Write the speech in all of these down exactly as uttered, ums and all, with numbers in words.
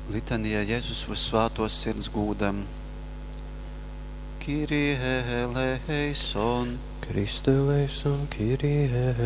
Litanijā Jēzus visvētos sirds gūdam. Kyrie eleison, Kristu eleison, Kyrie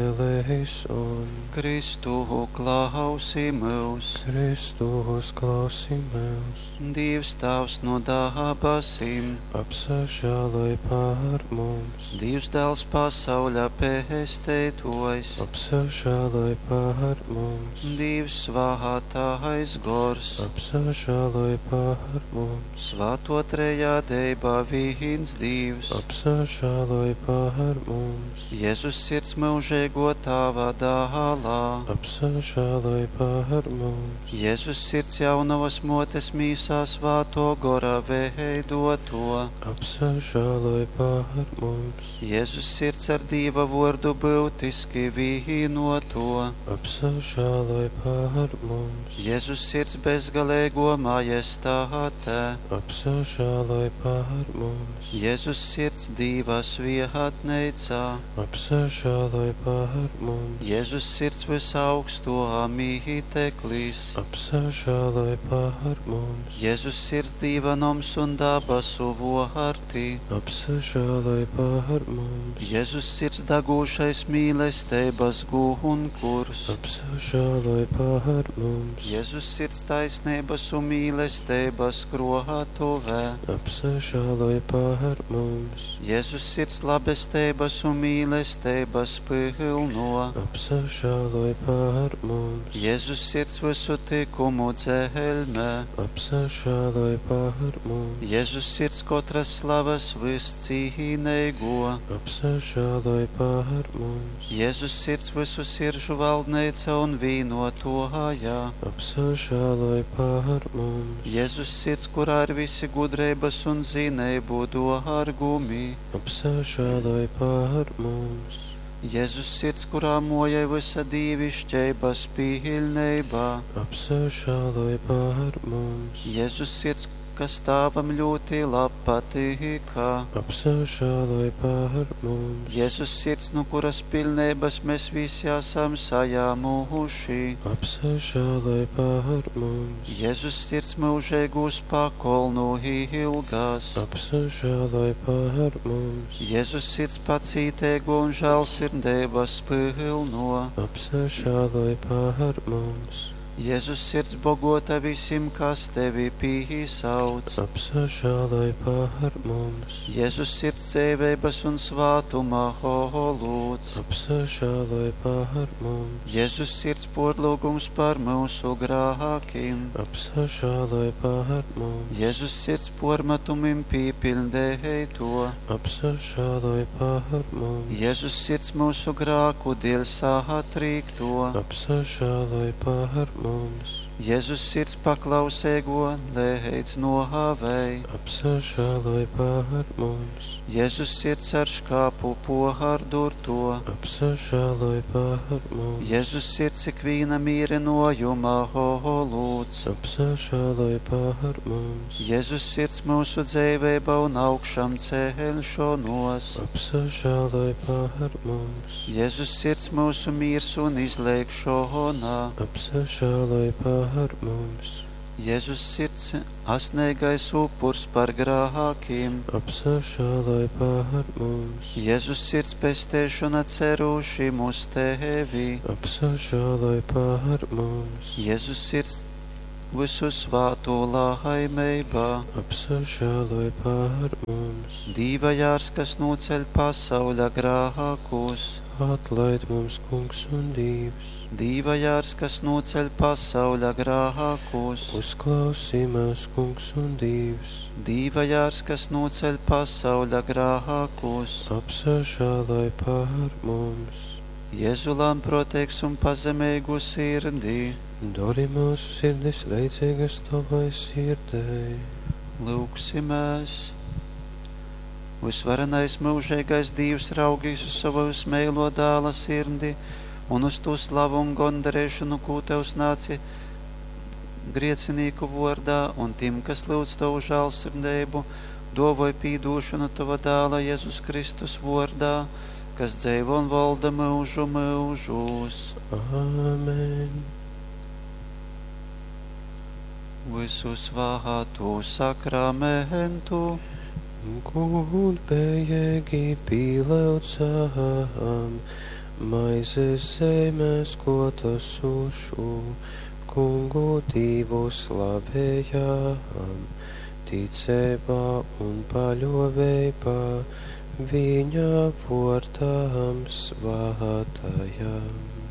eleison, Kristu klausī mūs, Kristu uzklausī mūs, Dievs Tavs no dābasim, apsažāloj pār mums, Dievs Dēls pasauļa pēstētojs, apsažāloj pār mums, Dievs svātais gors, apsažāloj pār mums, svāto trejā deibā viens Dievs, apsažāloj pār mums, Jēzus sirds mūžēgo Tava dālā, apsažāloj pār mums, Jēzus sirds jaunavas motes mīsā svāto gora veidoto, apsažāloj pār mums, Jēzus sirds ar Dieva vārdu būtiski vīnoto, apsažāloj pār mums, Jēzus sirds bezgalēgo majestāte, apsažāloj pār mums, Jēzus sirds Dievas vietneicā, apsažāloj pār mums, Jēzus sirds visaugsto mīteklis, apsažāloj pār mums, Jēzus sirds dīvanoms un dabasu vārtī, apsažāloj pār mums, Jēzus sirds dagūšais mīlestības gunkurs, apsažāloj pār mums, Jēzus sirds taisnības un mīlestības krohatuvē, apsažāloj pār mums, Jēzus sirds labestības un mīlestības pilno, apsažāloj pār mums, Jēzus sirds visu tikumu dzelmē, apsažāloj pār mums, Jēzus sirds katras slavas viscīneigo, apsažāloj pār mums, Jēzus sirds visu siržu valdneica un vīnotojā, apsažāloj pār mums, Jēzus sirds, kurā ir visi gudrības un zineibu dārgumi, apsažāloj pār mums, Jēzus sirds, kurā mojai visa dievišķeibas pilnībā, apsažāloj pār mums, Jēzus sirds, kas Tavam ļoti patīkā, apsažāloj pār mums, Jēzus sirds, no kuras pilnības mēs visi esam sajāmuši, apsažāloj pār mums, Jēzus sirds mūžēgus pakolnu ilgās, apsažāloj pār mums, Jēzus sirds pacītēgu un žēlsirdības pilno, apsažāloj pār mums, Jēzus sirds bogota visiem, kas Tevi pīsauc, apsažāloj pār mums, Jēzus sirds dzīvības un svātuma holūts, apsažāloj pār mums, Jēzus sirds podlūgums par mūsu grākiem, apsažāloj pār mums, Jēzus sirds pormatumim pīpildēja to, apsažāloj pār mums, Jēzus sirds mūsu grāku dēļ sātrīkto, apsažāloj pār mums, Jēzus sirds paklausēgo lēdz nohāvei, apsažāloj pār mums, Jēzus sirds ar škāpu pohārdurto, apsažāloj pār mums, Jēzus sirds ikvīna mīrenojuma holūts, apsažāloj pār mums, Jēzus sirds mūsu dzīvība un augšam ceļšonos, apsažāloj pār mums, Jēzus sirds mūsu mīrs un izlēkšonā, apsažāloj pār mums, Jēzus sirds asnēgais upurs par grākiem, apsažāloj pār mums, Jēzus sirds pestēšana cerūšim uz Tevi, apsažāloj pār mums, Jēzus sirds visu svāto laimībā, apsažāloj pār mums, Dīva jārs, kas noceļ pasauļa grākus, atlaid mums, kungs un Dievs, Dīva jārs, kas noceļ pasauļa grākus, uzklausī mēs, kungs un Dievs, Dīva jārs, kas noceļ pasauļa grākus, apsažāloj pār mums, Jēzulam proteiks un pazemēgu sirdī, dori mūsu sirdis leicīgas Tavai sirdei, lūksimies. Visvarenais mūžīgais Dievs raugīs uz savu smēlo dāla sirdi un uz to slavu un gondarēšanu, ko Tevs nāci griecinīku vārdā, un tim, kas lūdz Tavu žēlsirdību, dovoj pīdošanu Tava dāla Jēzus Kristus vārdā, kas dzīvo un valda mūžu mūžos. Āmen. visu svātu sakramentu, Gudbējēgi pīleucām, maizes zemes klotas ušu, kungu divu slavējām, ticībā un paļoveibā viņa vārtām svātajām.